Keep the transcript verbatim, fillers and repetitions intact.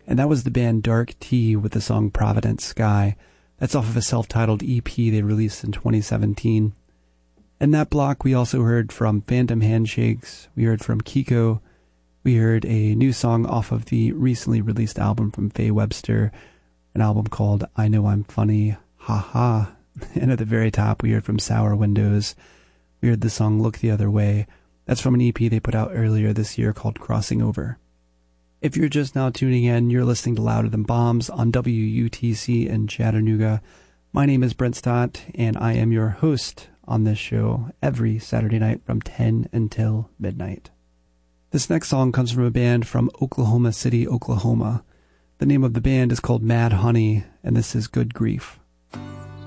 And that was the band Dark Tea with the song Providence Sky. That's off of a self-titled E P they released in twenty seventeen. In that block, we also heard from Phantom Handshakes, we heard from Kiko, we heard a new song off of the recently released album from Faye Webster, an album called I Know I'm Funny, Ha Ha. And at the very top, we heard from Sour Windows, we heard the song Look the Other Way. That's from an E P they put out earlier this year called Crossing Over. If you're just now tuning in, you're listening to Louder Than Bombs on W U T C in Chattanooga. My name is Brent Stott, and I am your host on this show every Saturday night from ten until midnight. This next song comes from a band from Oklahoma City, Oklahoma. The name of the band is called Mad Honey, and this is Good Grief.